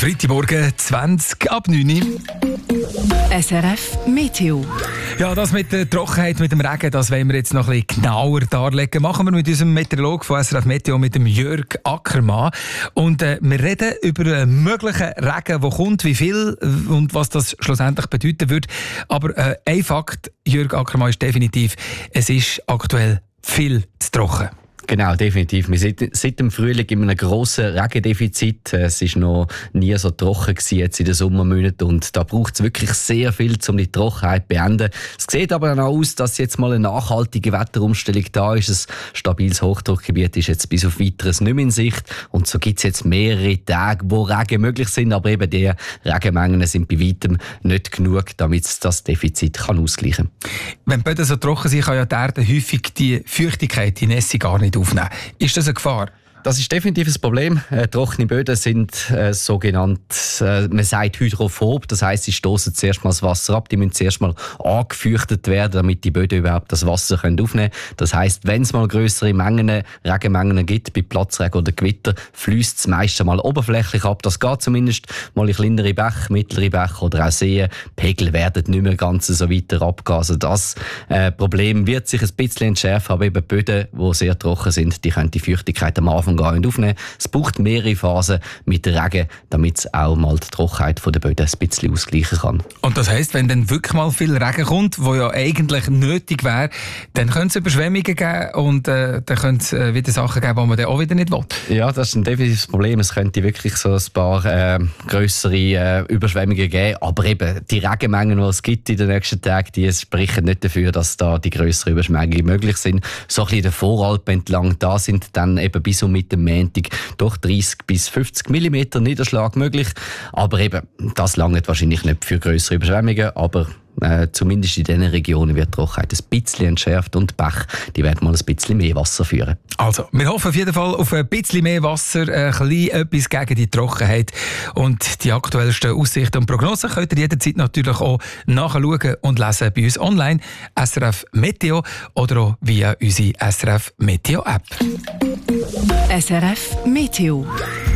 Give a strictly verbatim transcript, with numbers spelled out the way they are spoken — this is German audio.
Freitagmorgen, zwanzig ab neun Uhr. S R F Meteo. Ja, das mit der Trockenheit, mit dem Regen, das wollen wir jetzt noch ein bisschen genauer darlegen. Machen wir mit unserem Meteorologen von S R F Meteo, mit dem Jörg Ackermann. Und äh, wir reden über einen möglichen Regen, der kommt, wie viel und was das schlussendlich bedeuten wird. Aber äh, ein Fakt, Jörg Ackermann, ist definitiv, es ist aktuell viel zu trocken. Genau, definitiv. Wir sind seit dem Frühling in einem grossen Regendefizit. Es war noch nie so trocken gewesen jetzt in den Sommermonaten und da braucht es wirklich sehr viel, um die Trockenheit zu beenden. Es sieht aber auch aus, dass jetzt mal eine nachhaltige Wetterumstellung da ist. Ein stabiles Hochdruckgebiet ist jetzt bis auf Weiteres nicht mehr in Sicht und so gibt es jetzt mehrere Tage, wo Regen möglich sind, aber eben die Regenmengen sind bei weitem nicht genug, damit es das Defizit kann ausgleichen kann. Wenn die Böden so trocken sind, kann ja die Erde häufig die Feuchtigkeit, die Nässe gar nicht aufnehmen. Ist das eine Gefahr? Das ist definitiv ein Problem. Äh, trockene Böden sind äh, sogenannt, äh, man sagt hydrophob, das heisst, sie stoßen zuerst mal das Wasser ab, die müssen zuerst mal angefeuchtet werden, damit die Böden überhaupt das Wasser können aufnehmen können. Das heisst, wenn es mal grössere Mengen, Regenmengen gibt, bei Platzregen oder Gewitter, fließt es meist mal oberflächlich ab. Das geht zumindest mal in kleinere Bäche, mittlere Bäche oder auch Seen. Pegel werden nicht mehr ganz so weiter abgehen. Also das äh, Problem wird sich ein bisschen entschärfen, aber eben Böden, die sehr trocken sind, die können die Feuchtigkeit am Anfang gar nicht aufnehmen. Es braucht mehrere Phasen mit Regen, damit es auch mal die Trockenheit der Böden ein bisschen ausgleichen kann. Und das heisst, wenn dann wirklich mal viel Regen kommt, wo ja eigentlich nötig wäre, dann könnte es Überschwemmungen geben und äh, dann könnte es äh, wieder Sachen geben, die man dann auch wieder nicht will. Ja, das ist ein definitives Problem. Es könnte wirklich so ein paar äh, grössere äh, Überschwemmungen geben, aber eben die Regenmengen, die es gibt in den nächsten Tagen, die sprechen nicht dafür, dass da die grösseren Überschwemmungen möglich sind. So ein bisschen der Voralp entlang, da sind dann eben bis um mit dem Montag doch dreißig bis fünfzig Millimeter Niederschlag möglich. Aber eben, das langt wahrscheinlich nicht für grössere Überschwemmungen, aber äh, zumindest in diesen Regionen wird die Trockenheit ein bisschen entschärft und die Bäche, die werden mal ein bisschen mehr Wasser führen. Also, wir hoffen auf jeden Fall auf ein bisschen mehr Wasser, ein bisschen etwas gegen die Trockenheit. Und die aktuellsten Aussichten und Prognosen könnt ihr jederzeit natürlich auch nachschauen und lesen bei uns online, S R F Meteo oder auch via unsere S R F Meteo App. S R F Meteo.